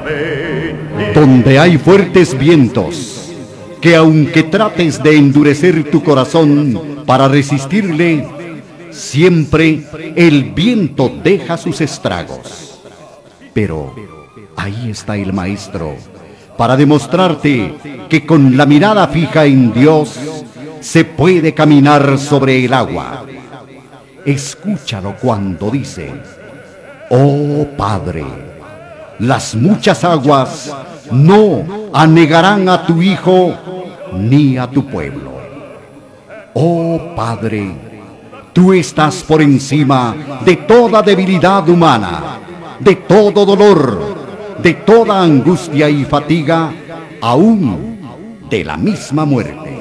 Donde hay fuertes vientos, que aunque trates de endurecer tu corazón para resistirle, siempre el viento deja sus estragos. Pero ahí está el Maestro, para demostrarte que con la mirada fija en Dios se puede caminar sobre el agua. Escúchalo cuando dice: oh Padre, las muchas aguas no anegarán a tu Hijo ni a tu pueblo. Oh Padre, tú estás por encima de toda debilidad humana, de todo dolor, de toda angustia y fatiga, aún de la misma muerte.